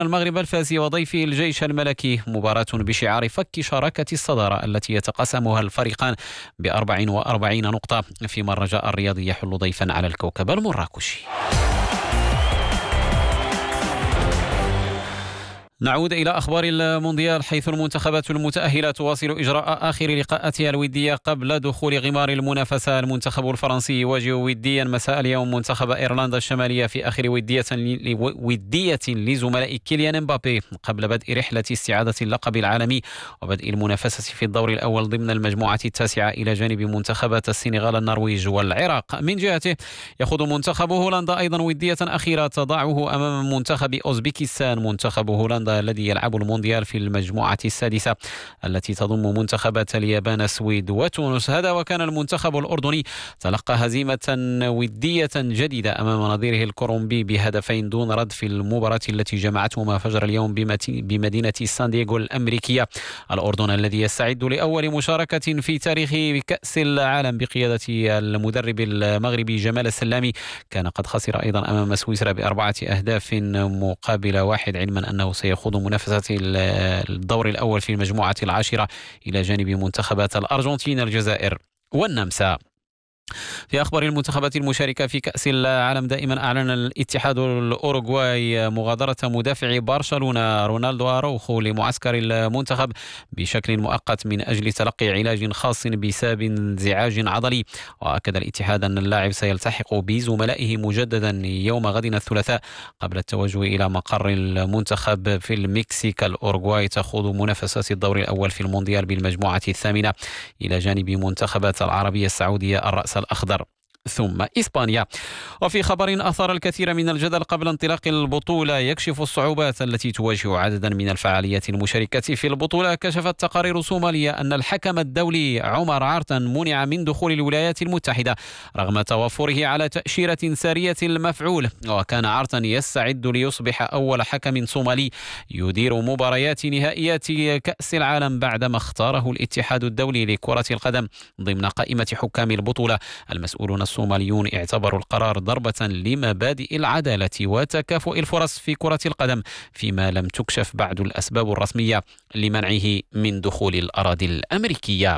المغرب الفاسي وضيفه الجيش الملكي، مباراة بشعار فك شراكة الصدارة التي يتقاسمها الفريقان ب44 نقطة، فيما الرجاء الرياضي يحل ضيفا على الكوكب المراكشي. نعود إلى أخبار المونديال، حيث المنتخبات المتأهلة تواصل إجراء آخر لقاءاتها الودية قبل دخول غمار المنافسة. المنتخب الفرنسي يواجه وديا مساء اليوم منتخب إيرلندا الشمالية في آخر ودية لزملاء كيليان امبابي قبل بدء رحلة استعادة اللقب العالمي وبدء المنافسة في الدور الأول ضمن المجموعة التاسعة إلى جانب منتخبات السنغال، النرويج والعراق. من جهته يخوض منتخب هولندا أيضا ودية أخيرة تضعه أمام منتخب أوزبكستان. منتخب هولندا الذي يلعب المونديال في المجموعة السادسة التي تضم منتخبات اليابان، السويد وتونس. هذا وكان المنتخب الأردني تلقى هزيمة ودية جديدة أمام نظيره الكولومبي بهدفين دون رد في المباراة التي جمعتهما فجر اليوم بمدينة سان دييغو الأمريكية. الأردن الذي يستعد لأول مشاركة في تاريخ كأس العالم بقيادة المدرب المغربي جمال السلامي كان قد خسر أيضا أمام سويسرا ب4 أهداف مقابل 1، علما أنه سيخوض منافسة الدور الأول في المجموعة العاشرة إلى جانب منتخبات الأرجنتين، الجزائر والنمسا. في أخبار المنتخبات المشاركة في كأس العالم، دائما أعلن الاتحاد الأوروغواي مغادرة مدافع برشلونة رونالدو أروخو لمعسكر المنتخب بشكل مؤقت من أجل تلقي علاج خاص بسبب انزعاج عضلي. وأكد الاتحاد أن اللاعب سيلتحق بزملائه مجددا يوم غد الثلاثاء قبل التوجه إلى مقر المنتخب في المكسيك. الأوروغواي تخوض منافسات الدور الأول في المونديال بالمجموعة الثامنة إلى جانب منتخبات العربية السعودية، الرأس الأخضر ثم إسبانيا. وفي خبر أثار الكثير من الجدل قبل انطلاق البطولة، يكشف الصعوبات التي تواجه عددا من الفعاليات المشاركة في البطولة. كشفت تقارير صومالية أن الحكم الدولي عمر عارتن منع من دخول الولايات المتحدة رغم توفره على تأشيرة سارية المفعول. وكان عارتن يستعد ليصبح أول حكم صومالي يدير مباريات نهائيات كأس العالم بعدما اختاره الاتحاد الدولي لكرة القدم ضمن قائمة حكام البطولة. المسؤولون الصوماليون اعتبروا القرار ضربة لمبادئ العدالة وتكافؤ الفرص في كرة القدم، فيما لم تكشف بعد الأسباب الرسمية لمنعه من دخول الأراضي الأمريكية.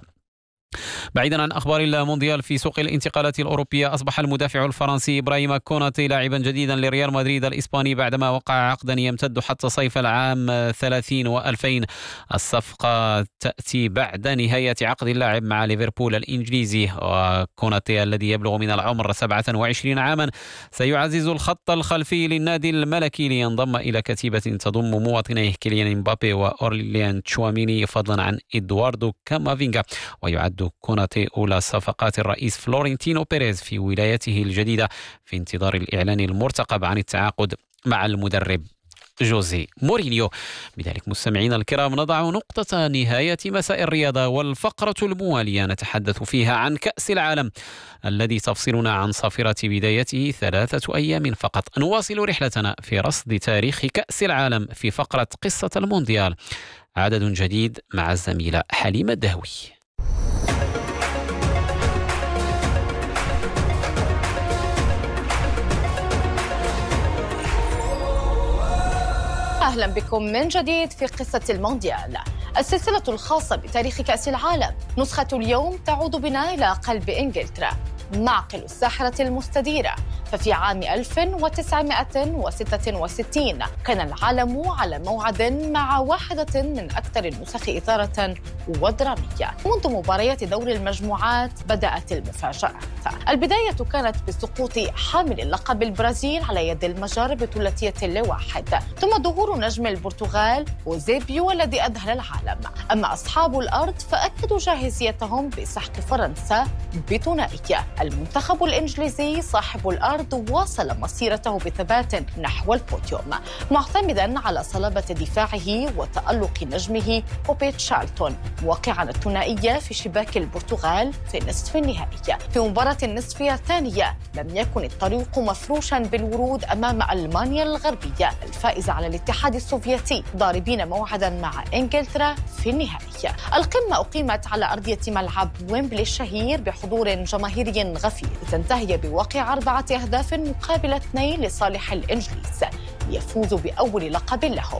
بعيدا عن أخبار المونديال، في سوق الانتقالات الأوروبية أصبح المدافع الفرنسي إبراهيم كوناتي لاعبا جديدا لريال مدريد الإسباني بعدما وقع عقدا يمتد حتى صيف العام 30 و2000. الصفقة تأتي بعد نهاية عقد اللاعب مع ليفربول الإنجليزي. وكوناتي الذي يبلغ من العمر 27 عاما سيعزز الخط الخلفي للنادي الملكي لينضم إلى كتيبة تضم مواطنيه كيليان امبابي وأورليان تشواميني فضلا عن إدواردو كامافينغا. ويعد كوناتي أولى صفقات الرئيس فلورنتينو بيريز في ولايته الجديدة في انتظار الإعلان المرتقب عن التعاقد مع المدرب جوزي مورينيو. بذلك مستمعينا الكرام نضع نقطة نهاية مساء الرياضة، والفقرة الموالية نتحدث فيها عن كأس العالم الذي تفصلنا عن صافرة بدايته 3 أيام فقط. نواصل رحلتنا في رصد تاريخ كأس العالم في فقرة قصة المونديال، عدد جديد مع الزميلة حليمة الدهوي. أهلا بكم من جديد في قصة المونديال، السلسلة الخاصة بتاريخ كأس العالم. نسخة اليوم تعود بنا إلى قلب إنجلترا، معقل الساحرة المستديرة. ففي عام 1966 كان العالم على موعد مع واحدة من أكثر النسخ إثارة ودرامية. منذ مباريات دور المجموعات بدأت المفاجأة. البداية كانت بسقوط حامل اللقب البرازيل على يد المجر بثلاثية ل1، ثم ظهور نجم البرتغال أوزيبيو الذي أذهل العالم. أما أصحاب الأرض فأكدوا جاهزيتهم بسحق فرنسا بثنائية. المنتخب الإنجليزي صاحب الأرض واصل مسيرته بثبات نحو البوديوم، معتمدا على صلابة دفاعه وتألق نجمه بوبي تشارلتون، واقعا الثنائية في شباك البرتغال في نصف النهائي. في مباراة النصف الثانية لم يكن الطريق مفروشا بالورود أمام ألمانيا الغربية الفائزة على الاتحاد السوفيتي، ضاربين موعدا مع إنجلترا في النهائي. القمة أقيمت على أرضية ملعب ويمبلي الشهير بحضور جماهيري غفير، تنتهي بواقع 4 أهداف مقابل 2 لصالح الإنجليز، ليفوزوا بأول لقب لهم.